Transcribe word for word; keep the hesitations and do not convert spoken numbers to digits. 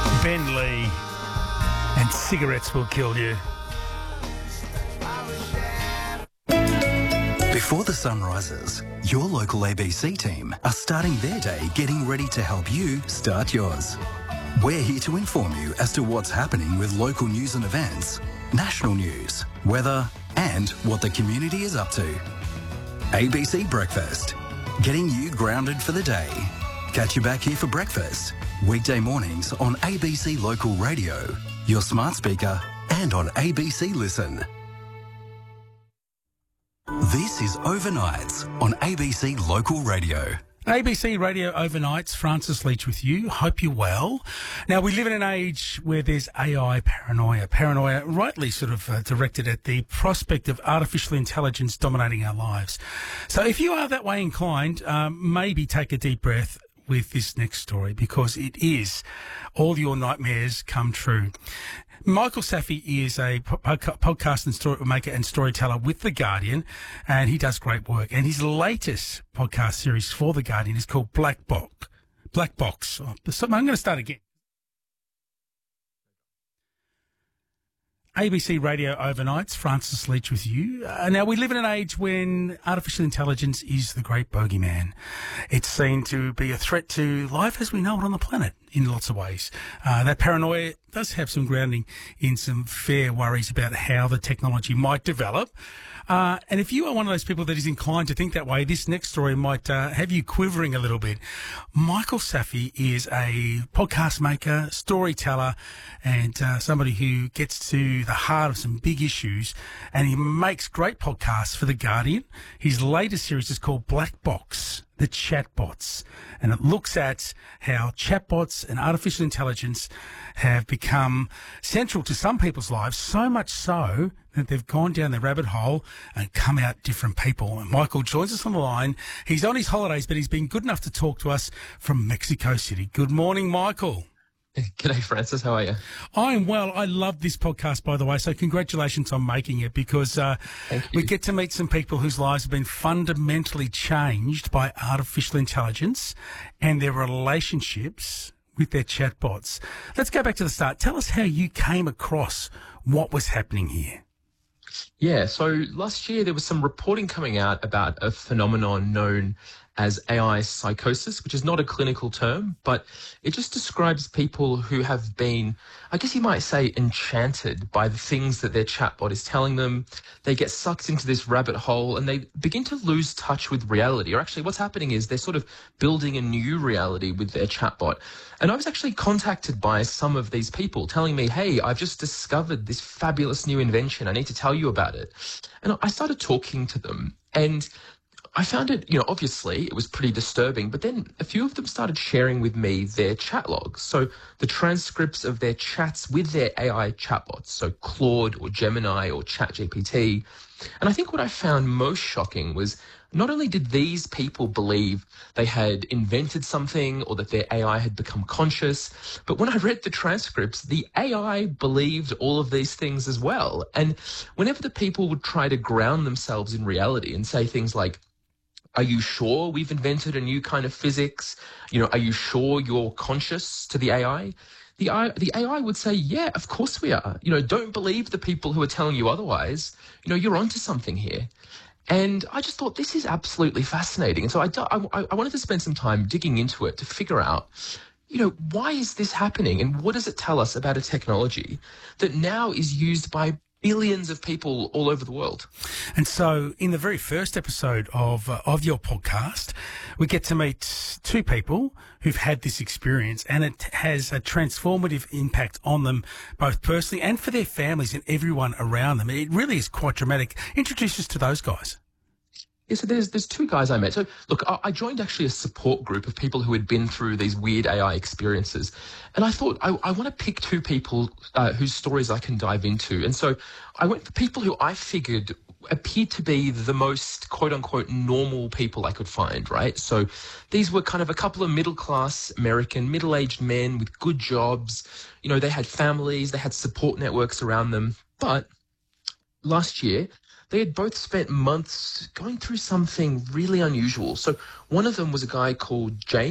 Ben Lee and Cigarettes Will Kill You. Before the sun rises, your local A B C team are starting their day getting ready to help you start yours. We're here to inform you as to what's happening with local news and events, national news, weather, and what the community is up to. A B C Breakfast, getting you grounded for the day. Catch you back here for breakfast, weekday mornings on A B C Local Radio, your smart speaker, and on A B C Listen. This is Overnights on A B C Local Radio. A B C Radio Overnights, Francis Leach with you. Hope you're well. Now, we live in an age where there's A I paranoia. Paranoia rightly sort of uh, directed at the prospect of artificial intelligence dominating our lives. So if you are that way inclined, um, maybe take a deep breath with this next story, because it is all your nightmares come true. Michael Saffy is a podcast and story maker and storyteller with The Guardian, and he does great work. And his latest podcast series for The Guardian is called Black Box. Black Box. Oh, I'm going to start again. A B C Radio Overnights, Francis Leach with you. Uh, now, we live in an age when artificial intelligence is the great bogeyman. It's seen to be a threat to life as we know it on the planet in lots of ways. Uh, that paranoia does have some grounding in some fair worries about how the technology might develop. Uh, and if you are one of those people that is inclined to think that way, this next story might uh, have you quivering a little bit. Michael Saffy is a podcast maker, storyteller, and uh, somebody who gets to the heart of some big issues, and he makes great podcasts for The Guardian. His latest series is called Black Box, the Chatbots, and it looks at how chatbots and artificial intelligence have become central to some people's lives, so much so that they've gone down the rabbit hole and come out different people. And Michael joins us on the line. He's on his holidays, but he's been good enough to talk to us from Mexico City. Good morning, Michael. G'day, Francis. How are you? I'm well. I love this podcast, by the way, so congratulations on making it, because uh, we get to meet some people whose lives have been fundamentally changed by artificial intelligence and their relationships with their chatbots. Let's go back to the start. Tell us how you came across what was happening here. Yeah, so last year there was some reporting coming out about a phenomenon known as A I psychosis, which is not a clinical term, but it just describes people who have been, I guess you might say, enchanted by the things that their chatbot is telling them. They get sucked into this rabbit hole and they begin to lose touch with reality. Or actually what's happening is they're sort of building a new reality with their chatbot. And I was actually contacted by some of these people telling me, hey, I've just discovered this fabulous new invention. I need to tell you about it. And I started talking to them, and I found it, you know, obviously it was pretty disturbing, but then a few of them started sharing with me their chat logs. So the transcripts of their chats with their A I chatbots, so Claude or Gemini or ChatGPT. And I think what I found most shocking was not only did these people believe they had invented something or that their A I had become conscious, but when I read the transcripts, the A I believed all of these things as well. And whenever the people would try to ground themselves in reality and say things like, are you sure we've invented a new kind of physics? You know, are you sure you're conscious to the A I? The, I, the A I would say, yeah, of course we are. You know, don't believe the people who are telling you otherwise. You know, you're onto something here. And I just thought this is absolutely fascinating. And so I, I, I wanted to spend some time digging into it to figure out, you know, why is this happening? And what does it tell us about a technology that now is used by billions of people all over the world? And so in the very first episode of uh, of your podcast, we get to meet two people who've had this experience, and it has a transformative impact on them, both personally and for their families and everyone around them. It really is quite dramatic. Introduce us to those guys. Yeah, so there's there's two guys I met. So look, I, I joined actually a support group of people who had been through these weird A I experiences, and I thought I, I want to pick two people uh, whose stories I can dive into. And so I went for people who I figured appeared to be the most quote unquote normal people I could find, right? So these were kind of a couple of middle class American middle-aged men with good jobs. You know, they had families, they had support networks around them. But last year, they had both spent months going through something really unusual. So one of them was a guy called James.